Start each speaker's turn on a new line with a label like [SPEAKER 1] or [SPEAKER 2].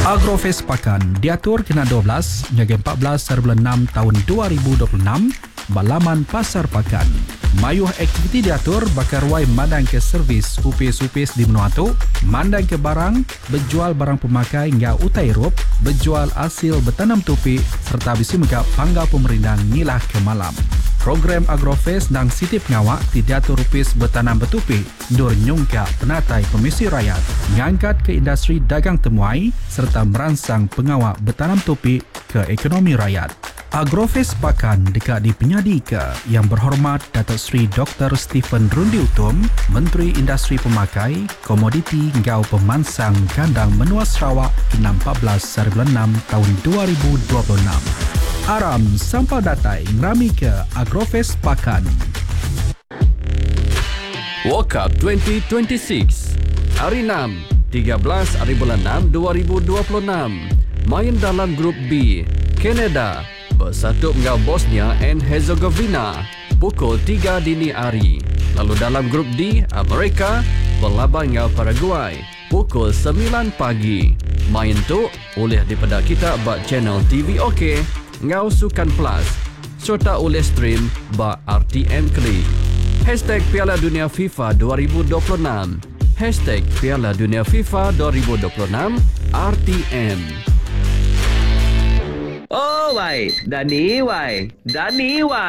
[SPEAKER 1] Agrofest Pakan diatur kena 12 hingga 14/6 tahun 2026 balaman Pasar Pakan. Mayuh aktiviti diatur bakar wai mandang ke servis upis-upis di Menua Tu, mandang ke barang, berjual barang pemakai hingga utai rup, berjual hasil bertanam tupi serta bisi mega pangga pemerintah ngilah ke malam. Program Agrofest dan Sitip Ngawak diatur upis bertanam betupi, dur nyungka penatai Komisi Rakyat, mengangkat ke industri dagang temuai serta merangsang pengawak bertanam tupi ke ekonomi rakyat. Agrofest Pakan dekat di penyadi ke Yang Berhormat Datuk Seri Dr. Stephen Rundi Utom, Menteri Industri Pemakai, Komoditi hingga Pemansang Kandang Menua Sarawak ke 14/6 tahun 2026. Aram sampah datai ngerami ke Agrofest Pakan.
[SPEAKER 2] World Cup 2026 Hari 6, 13 hari bulan 6 2026. Main dalam Grup B, Kanada bersatu dengan Bosnia and Herzegovina pukul 3 dini hari. Lalu dalam Grup D, Amerika berlaban dengan Paraguay pukul 9 pagi. Main tu oleh daripada kita buat channel TV OK, ngau Sukan Plus, serta oleh stream ba RTM Klik. #Piala Dunia FIFA 2026 #Piala Dunia FIFA 2026 RTM.
[SPEAKER 3] Oh, wai. Dani, wai.